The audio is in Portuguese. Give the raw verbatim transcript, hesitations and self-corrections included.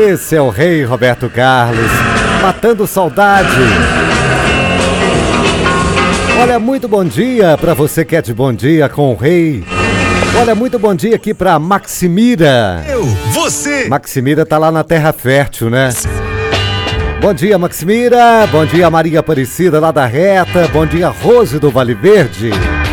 Esse é o Rei Roberto Carlos, matando saudade. Olha, muito bom dia para você que é de bom dia com o Rei. Olha, muito bom dia aqui para Maximira. Eu, você. Maximira tá lá na Terra Fértil, né? Bom dia, Maximira. Bom dia, Maria Aparecida lá da Reta. Bom dia, Rose do Vale Verde.